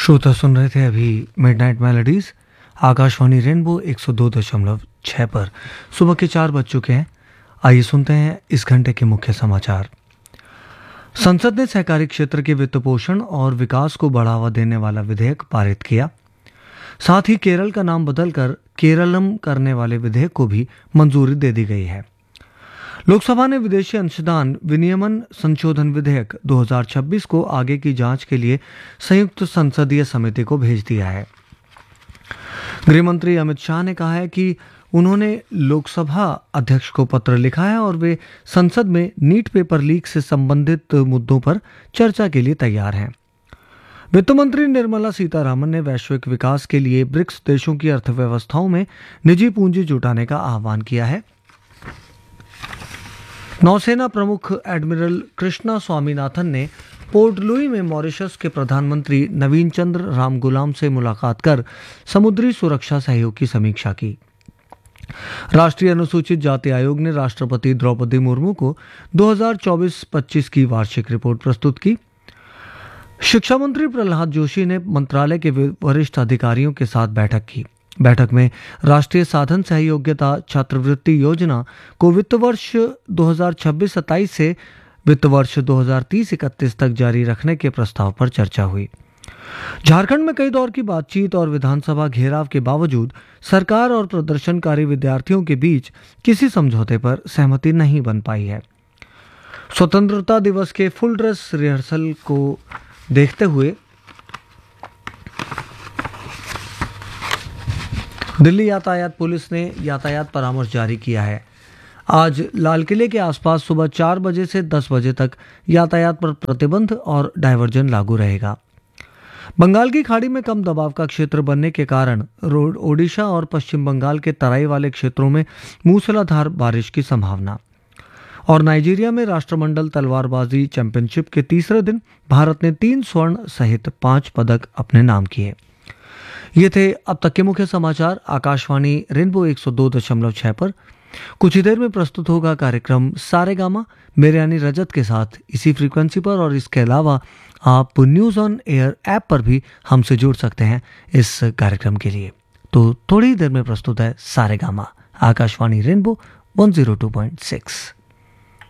श्रोता सुन रहे थे अभी मिडनाइट मेलोडीज आकाशवाणी रेनबो 102.6 पर। सुबह के 4 बज चुके हैं। आइए सुनते हैं इस घंटे के मुख्य समाचार। संसद ने सहकारी क्षेत्र के वित्त पोषण और विकास को बढ़ावा देने वाला विधेयक पारित किया। साथ ही केरल का नाम बदलकर केरलम करने वाले विधेयक को भी मंजूरी दे दी गई है। लोकसभा ने विदेशी अंशदान विनियमन संशोधन विधेयक 2026 को आगे की जांच के लिए संयुक्त संसदीय समिति को भेज दिया है। गृह मंत्री अमित शाह ने कहा है कि उन्होंने लोकसभा अध्यक्ष को पत्र लिखा है और वे संसद में नीट पेपर लीक से संबंधित मुद्दों पर चर्चा के लिए तैयार हैं। वित्त मंत्री निर्मला सीतारामन ने वैश्विक विकास के लिए ब्रिक्स देशों की अर्थव्यवस्थाओं में निजी पूंजी जुटाने का आह्वान किया है। नौसेना प्रमुख एडमिरल कृष्णा स्वामीनाथन ने पोर्ट लुई में मॉरिशस के प्रधानमंत्री नवीन चंद्र रामगुलाम से मुलाकात कर समुद्री सुरक्षा सहयोग की समीक्षा की। राष्ट्रीय अनुसूचित जाति आयोग ने राष्ट्रपति द्रौपदी मुर्मू को 2024-25 की वार्षिक रिपोर्ट प्रस्तुत की। शिक्षा मंत्री प्रहलाद जोशी ने मंत्रालय के वरिष्ठ अधिकारियों के साथ बैठक की। बैठक में राष्ट्रीय साधन सहयोग्यता छात्रवृत्ति योजना को वित्त वर्ष 2026-27 से वित्त वर्ष 2030-31 तक जारी रखने के प्रस्ताव पर चर्चा हुई। झारखंड में कई दौर की बातचीत और विधानसभा घेराव के बावजूद सरकार और प्रदर्शनकारी विद्यार्थियों के बीच किसी समझौते पर सहमति नहीं बन पाई है। स्वतंत्रता दिवस के फुल ड्रेस रिहर्सल को देखते हुए दिल्ली यातायात पुलिस ने यातायात परामर्श जारी किया है। आज लाल किले के आसपास सुबह 4 बजे से 10 बजे तक यातायात पर प्रतिबंध और डायवर्जन लागू रहेगा। बंगाल की खाड़ी में कम दबाव का क्षेत्र बनने के कारण ओडिशा और पश्चिम बंगाल के तराई वाले क्षेत्रों में मूसलाधार बारिश की संभावना। और नाइजीरिया में राष्ट्रमंडल तलवारबाजी चैंपियनशिप के तीसरे दिन भारत ने 3 स्वर्ण सहित 5 पदक अपने नाम किए। ये थे अब तक के मुख्य समाचार आकाशवाणी रेनबो 102.6 पर। कुछ ही देर में प्रस्तुत होगा कार्यक्रम सारेगामा मेरे यानी रजत के साथ इसी फ्रीक्वेंसी पर, और इसके अलावा आप न्यूज़ ऑन एयर ऐप पर भी हमसे जुड़ सकते हैं इस कार्यक्रम के लिए। तो थोड़ी ही देर में प्रस्तुत है सारेगामा आकाशवाणी रेनबो 102.6।